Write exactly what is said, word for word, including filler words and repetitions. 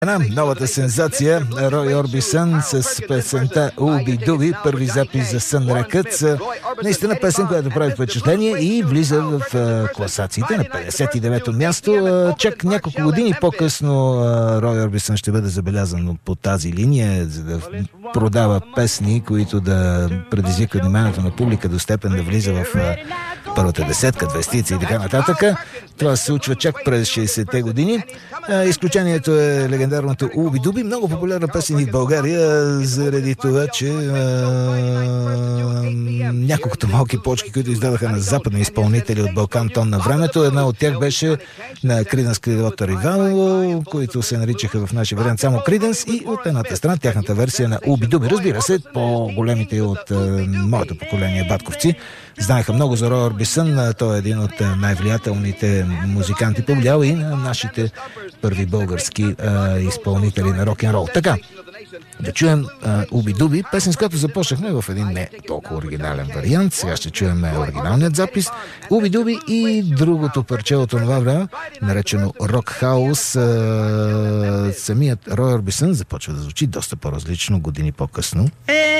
Новата сензация Рой Орбисън с песента Уби Дуби, първи запис за Сън Рекътс. Наистина песен, която прави впечатление и влиза в класациите на петдесет и девето място. Чак няколко години по-късно Рой Орбисън ще бъде забелязан по тази линия, за да продава песни, които да предизвикат вниманието на публика до степен да влиза в първата десетка, двестица и така нататък. Това се случва чак през шейсетте години. Изключението е легендарното Уби Дуби, много популярна песен и в България, заради това, че а, няколкото малки почки, които издадаха на западни изпълнители от Балкан Тон на времето. Една от тях беше на Creedence Clearwater Revival, които се наричаха в нашия вариант само Creedence, и от едната страна тяхната версия на Уби Дуби. Разбира се, по-големите от а, моето поколение батковци знаеха много за Рой Орбисън. Той е един от най-влиятелните музиканти, повлиял и на нашите първи български а, изпълнители на рок-н-рол. Така, да чуем Уби Дуби, песен, с която започнахме в един не толкова оригинален вариант. Сега ще чуем оригиналният запис. Уби Дуби и другото парче от това време, наречено Рок Хаус. Самият Рой Орбисън започва да звучи доста по-различно години по-късно.